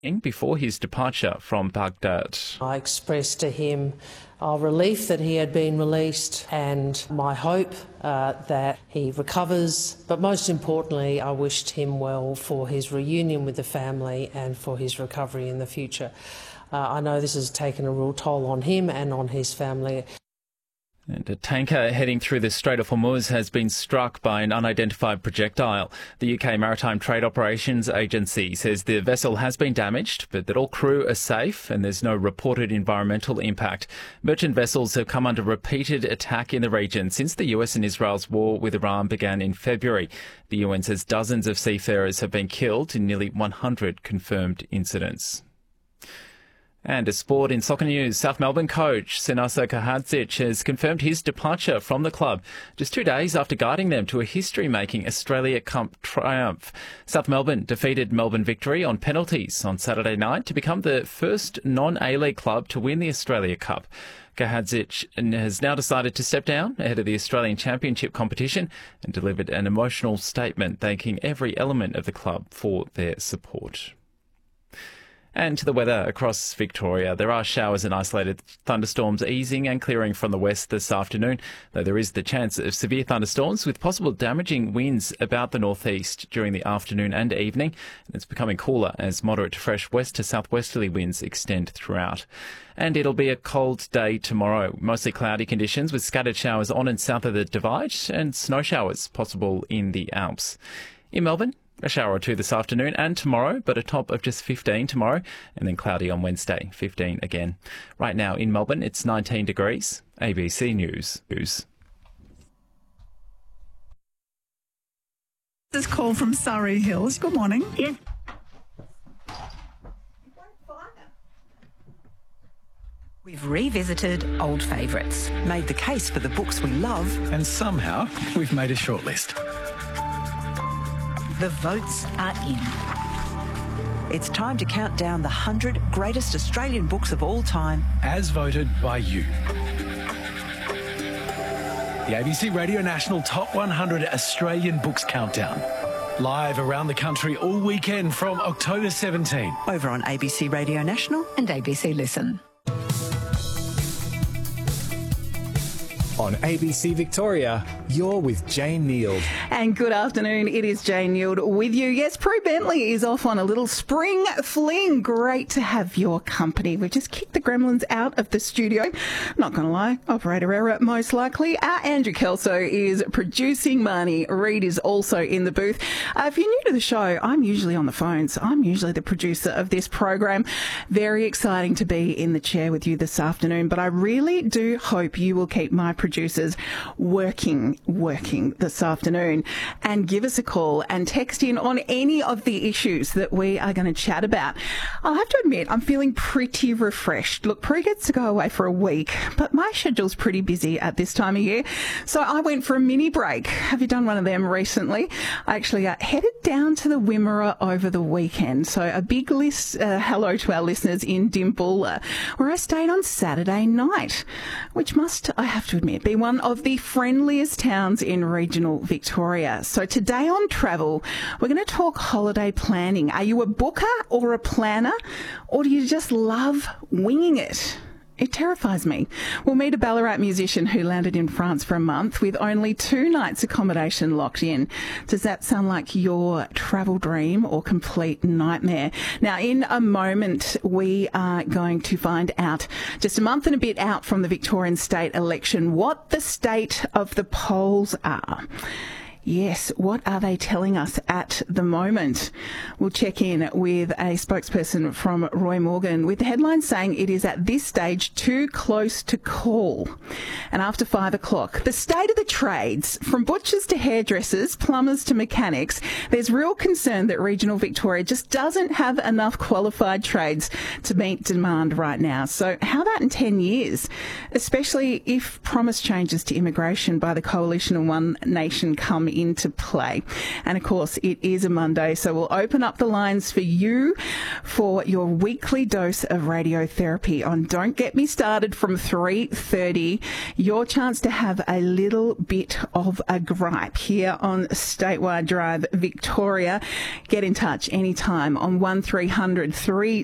before his departure from Baghdad. I expressed to him our relief that he had been released and my hope that he recovers. But most importantly, I wished him well for his reunion with the family and for his recovery in the future. I know this has taken a real toll on him and on his family. And a tanker heading through the Strait of Hormuz has been struck by an unidentified projectile. The UK Maritime Trade Operations Agency says the vessel has been damaged, but that all crew are safe and there's no reported environmental impact. Merchant vessels have come under repeated attack in the region since the US and Israel's war with Iran began in February. The UN says dozens of seafarers have been killed in nearly 100 confirmed incidents. And a sport in soccer news, South Melbourne coach Senasa Kahadzic has confirmed his departure from the club just 2 days after guiding them to a history-making Australia Cup triumph. South Melbourne defeated Melbourne Victory on penalties on Saturday night to become the first non-A-League club to win the Australia Cup. Kahadzic has now decided to step down ahead of the Australian Championship competition and delivered an emotional statement thanking every element of the club for their support. And to the weather across Victoria. There are showers and isolated thunderstorms easing and clearing from the west this afternoon, though there is the chance of severe thunderstorms with possible damaging winds about the northeast during the afternoon and evening. And it's becoming cooler as moderate to fresh west to southwesterly winds extend throughout. And it'll be a cold day tomorrow. Mostly cloudy conditions with scattered showers on and south of the Divide and snow showers possible in the Alps. In Melbourne, a shower or two this afternoon and tomorrow, but a top of just 15 tomorrow, and then cloudy on Wednesday, 15 again. Right now in Melbourne, it's 19 degrees. ABC News. This is call from Surrey Hills. Good morning. Yes. We've revisited old favourites, made the case for the books we love, and somehow we've made a shortlist. The votes are in. It's time to count down the 100 greatest Australian books of all time. As voted by you. The ABC Radio National Top 100 Australian Books Countdown. Live around the country all weekend from October 17. Over on ABC Radio National and ABC Listen. On ABC Victoria, you're with Jane Neild. And good afternoon, it is Jane Neild with you. Yes, Prue Bentley is off on a little spring fling. Great to have your company. We've just kicked the gremlins out of the studio. Not going to lie, operator error most likely. Our Andrew Kelso is producing. Marnie Reid is also in the booth. If you're new to the show, I'm usually on the phones. I'm usually the producer of this program. Very exciting to be in the chair with you this afternoon, but I really do hope you will keep my producers working this afternoon and give us a call and text in on any of the issues that we are going to chat about. I'll have to admit, I'm feeling pretty refreshed. Look, Prue gets to go away for a week, but my schedule's pretty busy at this time of year. So I went for a mini break. Have you done one of them recently? I actually headed down to the Wimmera over the weekend. So a big hello to our listeners in Dimboola, where I stayed on Saturday night, which must, I have to admit, be one of the friendliest towns in regional Victoria. So today on Travel, we're going to talk holiday planning. Are you a booker or a planner, or do you just love winging it? It terrifies me. We'll meet a Ballarat musician who landed in France for a month with only 2 nights accommodation locked in. Does that sound like your travel dream or complete nightmare? Now, in a moment, we are going to find out, just a month and a bit out from the Victorian state election, what the state of the polls are. Yes, what are they telling us at the moment? We'll check in with a spokesperson from Roy Morgan with the headline saying it is at this stage too close to call. And after 5 o'clock, the state of the trades, from butchers to hairdressers, plumbers to mechanics, there's real concern that regional Victoria just doesn't have enough qualified trades to meet demand right now. So how about in 10 years, especially if promised changes to immigration by the Coalition of One Nation come into play. And of course, it is a Monday, so we'll open up the lines for you for your weekly dose of radiotherapy on Don't Get Me Started from 3:30. Your chance to have a little bit of a gripe here on Statewide Drive, Victoria. Get in touch anytime on 1300 3